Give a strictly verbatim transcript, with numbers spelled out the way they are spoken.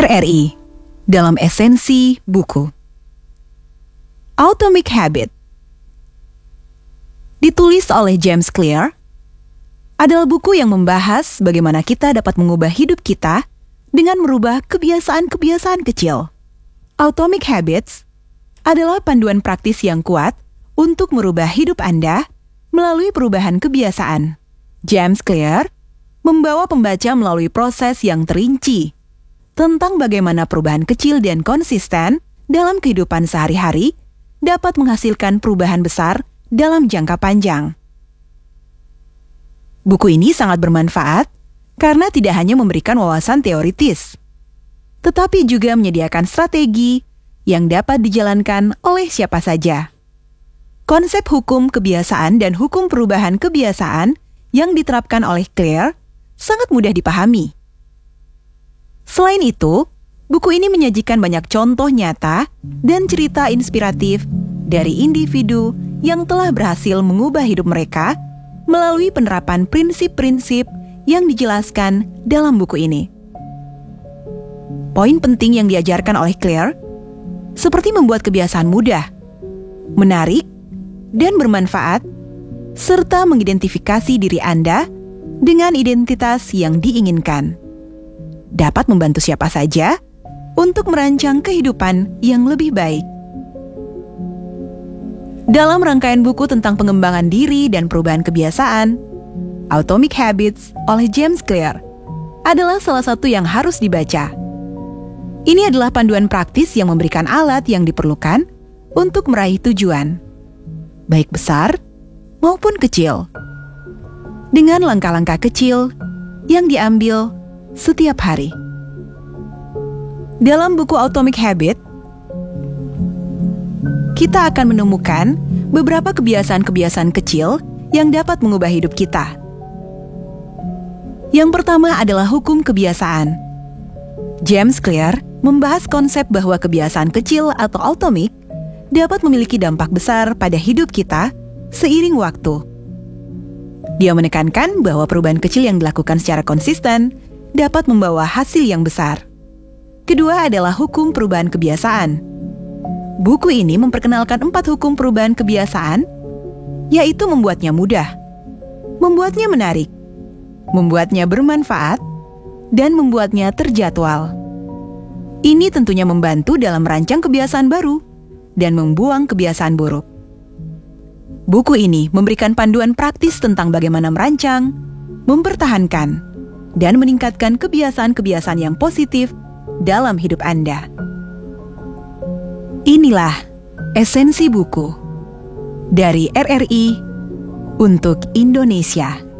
R R I dalam esensi buku. Atomic Habit ditulis oleh James Clear adalah buku yang membahas bagaimana kita dapat mengubah hidup kita dengan merubah kebiasaan-kebiasaan kecil. Atomic Habits adalah panduan praktis yang kuat untuk merubah hidup Anda melalui perubahan kebiasaan. James Clear membawa pembaca melalui proses yang terinci tentang bagaimana perubahan kecil dan konsisten dalam kehidupan sehari-hari dapat menghasilkan perubahan besar dalam jangka panjang. Buku ini sangat bermanfaat karena tidak hanya memberikan wawasan teoritis, tetapi juga menyediakan strategi yang dapat dijalankan oleh siapa saja. Konsep hukum kebiasaan dan hukum perubahan kebiasaan yang diterapkan oleh Clear sangat mudah dipahami. Selain itu, buku ini menyajikan banyak contoh nyata dan cerita inspiratif dari individu yang telah berhasil mengubah hidup mereka melalui penerapan prinsip-prinsip yang dijelaskan dalam buku ini. Poin penting yang diajarkan oleh Clear seperti membuat kebiasaan mudah, menarik, dan bermanfaat, serta mengidentifikasi diri Anda dengan identitas yang diinginkan. Dapat membantu siapa saja untuk merancang kehidupan yang lebih baik. Dalam rangkaian buku tentang pengembangan diri dan perubahan kebiasaan, Atomic Habits oleh James Clear adalah salah satu yang harus dibaca. Ini adalah panduan praktis yang memberikan alat yang diperlukan untuk meraih tujuan, baik besar maupun kecil, dengan langkah-langkah kecil yang diambil setiap hari. Dalam buku Atomic Habit, kita akan menemukan beberapa kebiasaan-kebiasaan kecil yang dapat mengubah hidup kita. Yang pertama adalah hukum kebiasaan. James Clear membahas konsep bahwa kebiasaan kecil atau atomic dapat memiliki dampak besar pada hidup kita seiring waktu. Dia menekankan bahwa perubahan kecil yang dilakukan secara konsisten dapat membawa hasil yang besar. Kedua adalah hukum perubahan kebiasaan. Buku ini memperkenalkan empat hukum perubahan kebiasaan, yaitu membuatnya mudah, membuatnya menarik, membuatnya bermanfaat, dan membuatnya terjadwal. Ini tentunya membantu dalam merancang kebiasaan baru dan membuang kebiasaan buruk. Buku ini memberikan panduan praktis tentang bagaimana merancang, mempertahankan, dan meningkatkan kebiasaan-kebiasaan yang positif dalam hidup Anda. Inilah esensi buku dari R R I untuk Indonesia.